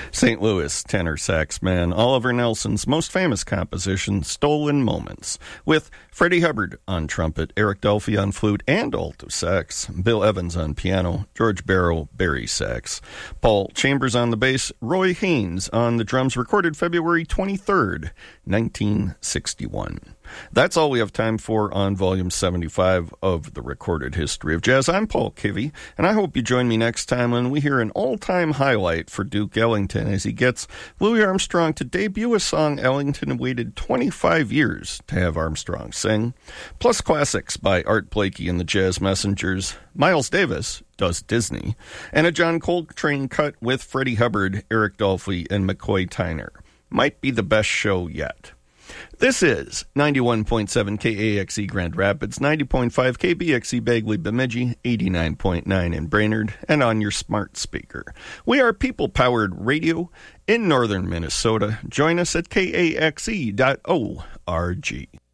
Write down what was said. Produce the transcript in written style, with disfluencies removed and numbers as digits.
St. Louis tenor sax man Oliver Nelson's most famous composition, Stolen Moments, with Freddie Hubbard on trumpet, Eric Dolphy on flute and alto sax, Bill Evans on piano, George Barrow, Barry sax, Paul Chambers on the bass, Roy Haynes on the drums, recorded February 23rd, 1961. That's all we have time for on Volume 75 of The Recorded History of Jazz. I'm Paul Kivy, and I hope you join me next time when we hear an all-time highlight for Duke Ellington as he gets Louis Armstrong to debut a song Ellington waited 25 years to have Armstrong sing, plus classics by Art Blakey and the Jazz Messengers, Miles Davis does Disney, and a John Coltrane cut with Freddie Hubbard, Eric Dolphy, and McCoy Tyner. Might be the best show yet. This is 91.7 KAXE Grand Rapids, 90.5 KBXE Bagley Bemidji, 89.9 in Brainerd, and on your smart speaker. We are people-powered radio in northern Minnesota. Join us at kaxe.org.